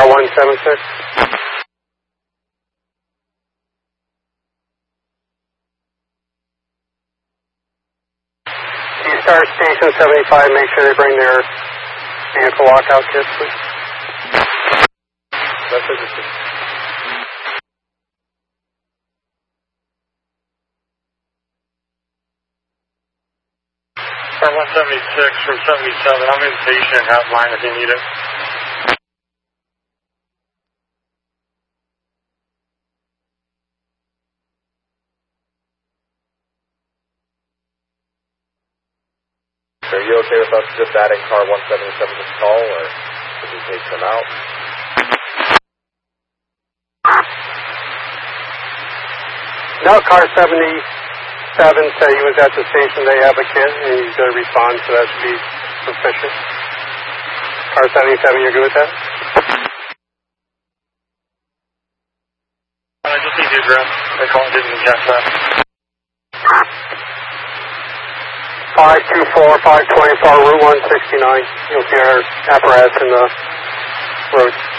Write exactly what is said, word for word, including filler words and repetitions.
car one seven six. Can you start station seventy-five, make sure they bring their vehicle lockout kits, please? That's it. Car one seventy-six from seventy-seven, I'm in patient hotline if you need it. Are you okay with us just adding car one seventy-seven to the call, or should we take them out? No, car seventy-seven said he was at the station. They have a kit, and he's going to respond, so that should be sufficient. Car seventy-seven, you're good with that? I just need the address. I called, didn't catch that. five two four, five twenty-four, Route one sixty-nine. You'll see our apparatus in the road.